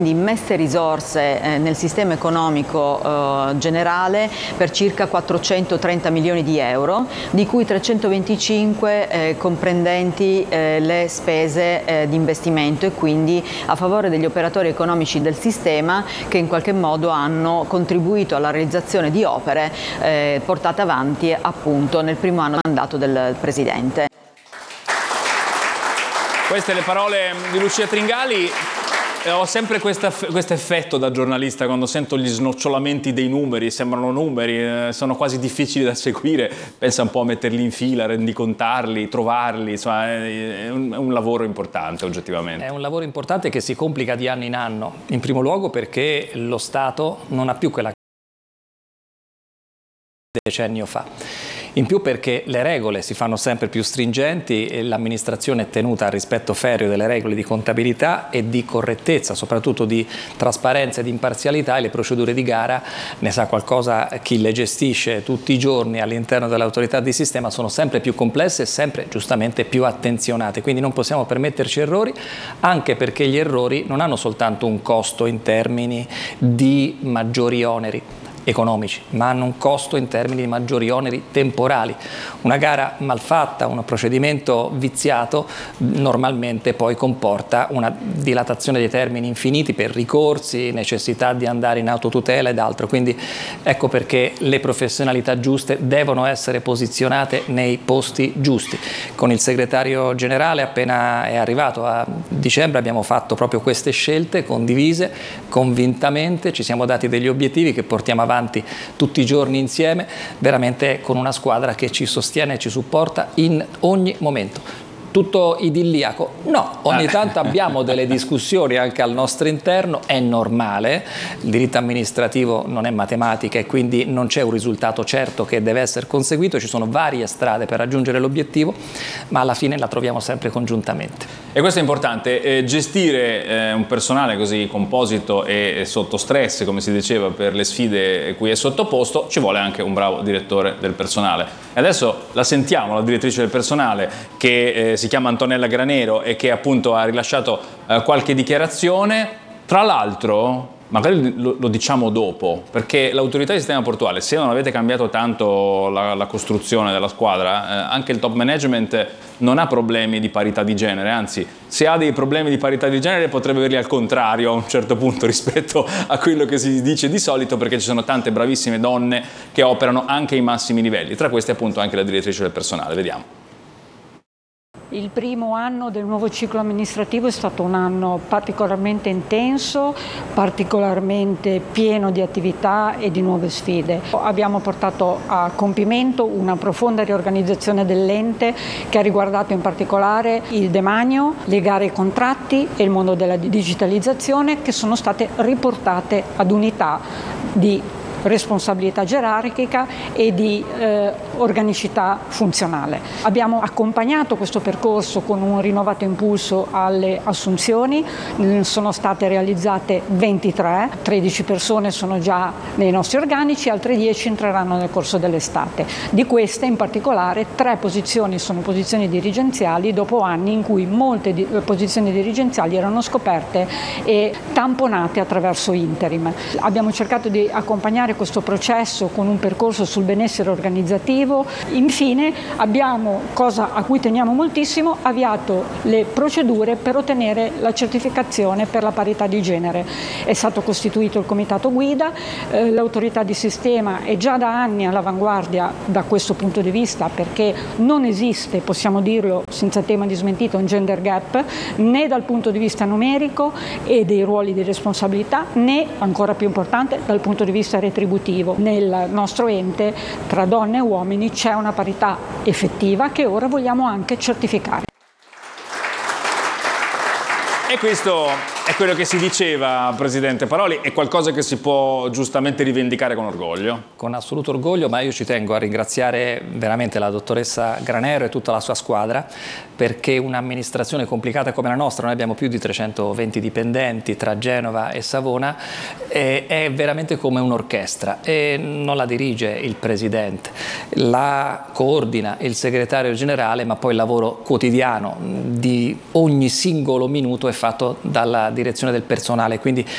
Immesse risorse nel sistema economico generale per circa 430 milioni di euro, di cui 325 comprendenti le spese di investimento e quindi a favore degli operatori economici del sistema che in qualche modo hanno contribuito alla realizzazione di opere portate avanti appunto nel primo anno di mandato del Presidente. Queste le parole di Lucia Tringali. Ho sempre questo effetto da giornalista quando sento gli snocciolamenti dei numeri, sembrano numeri, sono quasi difficili da seguire, pensa un po' a metterli in fila, rendicontarli, trovarli, insomma è un lavoro importante oggettivamente. È un lavoro importante che si complica di anno in anno, in primo luogo perché lo Stato non ha più quella decennio fa. In più perché le regole si fanno sempre più stringenti e l'amministrazione è tenuta al rispetto ferreo delle regole di contabilità e di correttezza, soprattutto di trasparenza e di imparzialità, e le procedure di gara, ne sa qualcosa chi le gestisce tutti i giorni all'interno dell'autorità di sistema, sono sempre più complesse e sempre giustamente più attenzionate, quindi non possiamo permetterci errori, anche perché gli errori non hanno soltanto un costo in termini di maggiori oneri economici, ma hanno un costo in termini di maggiori oneri temporali. Una gara malfatta, un procedimento viziato normalmente poi comporta una dilatazione dei termini infiniti per ricorsi, necessità di andare in autotutela ed altro, quindi ecco perché le professionalità giuste devono essere posizionate nei posti giusti. Con il segretario generale appena è arrivato a dicembre abbiamo fatto proprio queste scelte condivise, convintamente, ci siamo dati degli obiettivi che portiamo avanti tutti i giorni insieme, veramente con una squadra che ci sostiene e ci supporta in ogni momento. Tutto idilliaco? No, ogni tanto abbiamo delle discussioni anche al nostro interno, è normale, il diritto amministrativo non è matematica e quindi non c'è un risultato certo che deve essere conseguito, ci sono varie strade per raggiungere l'obiettivo, ma alla fine la troviamo sempre congiuntamente. E questo è importante, gestire un personale così composito e sotto stress, come si diceva, per le sfide cui è sottoposto, ci vuole anche un bravo direttore del personale. E adesso la sentiamo, la direttrice del personale, che si chiama Antonella Granero e che appunto ha rilasciato qualche dichiarazione. Tra l'altro, magari lo diciamo dopo, perché l'autorità di sistema portuale, se non avete cambiato tanto la costruzione della squadra, anche il top management non ha problemi di parità di genere, anzi se ha dei problemi di parità di genere potrebbe averli al contrario a un certo punto rispetto a quello che si dice di solito, perché ci sono tante bravissime donne che operano anche ai massimi livelli, tra queste appunto anche la direttrice del personale. Vediamo. Il primo anno del nuovo ciclo amministrativo è stato un anno particolarmente intenso, particolarmente pieno di attività e di nuove sfide. Abbiamo portato a compimento una profonda riorganizzazione dell'ente che ha riguardato in particolare il demanio, le gare ai contratti e il mondo della digitalizzazione, che sono state riportate ad unità di responsabilità gerarchica e di organicità funzionale. Abbiamo accompagnato questo percorso con un rinnovato impulso alle assunzioni, sono state realizzate 23, 13 persone sono già nei nostri organici, altre 10 entreranno nel corso dell'estate. Di queste in particolare 3 posizioni sono posizioni dirigenziali dopo anni in cui molte posizioni dirigenziali erano scoperte e tamponate attraverso interim. Abbiamo cercato di accompagnare questo processo con un percorso sul benessere organizzativo. Infine abbiamo, cosa a cui teniamo moltissimo, avviato le procedure per ottenere la certificazione per la parità di genere. È stato costituito il comitato guida, l'autorità di sistema è già da anni all'avanguardia da questo punto di vista, perché non esiste, possiamo dirlo senza tema di smentita, un gender gap né dal punto di vista numerico e dei ruoli di responsabilità, né, ancora più importante, dal punto di vista retributivo. Nel nostro ente tra donne e uomini c'è una parità effettiva che ora vogliamo anche certificare. E questo è quello che si diceva, Presidente Paroli, è qualcosa che si può giustamente rivendicare con orgoglio. Con assoluto orgoglio, ma io ci tengo a ringraziare veramente la dottoressa Granero e tutta la sua squadra, perché un'amministrazione complicata come la nostra, noi abbiamo più di 320 dipendenti tra Genova e Savona, è veramente come un'orchestra e non la dirige il Presidente, la coordina il Segretario Generale, ma poi il lavoro quotidiano di ogni singolo minuto è fatto dalla direzione del personale, quindi